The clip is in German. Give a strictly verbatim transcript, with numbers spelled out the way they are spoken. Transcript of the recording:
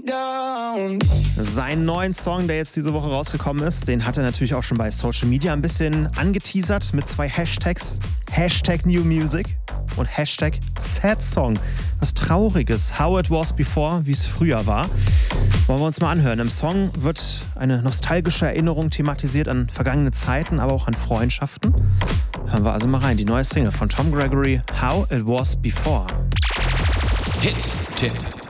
down. Seinen neuen Song, der jetzt diese Woche rausgekommen ist, den hat er natürlich auch schon bei Social Media ein bisschen angeteasert mit zwei Hashtags. Hashtag New Music und Hashtag Sad Song. Was Trauriges. How it was before, wie es früher war. Wollen wir uns mal anhören. Im Song wird eine nostalgische Erinnerung thematisiert an vergangene Zeiten, aber auch an Freundschaften. Hören wir also mal rein. Die neue Single von Tom Gregory, How It Was Before. Hit-Tipp.